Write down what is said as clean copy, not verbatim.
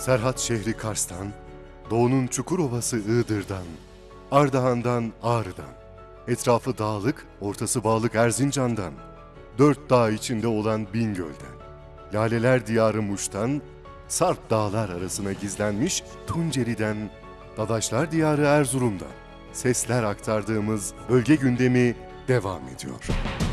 Serhat şehri Kars'tan, doğunun Çukurova'sı Iğdır'dan, Ardahan'dan Ağrı'dan, etrafı dağlık, ortası bağlık Erzincan'dan, dört dağ içinde olan Bingöl'den, Laleler Diyarı Muş'tan, Sarp dağlar arasına gizlenmiş Tunceli'den, Dadaşlar Diyarı Erzurum'dan, sesler aktardığımız bölge gündemi devam ediyor.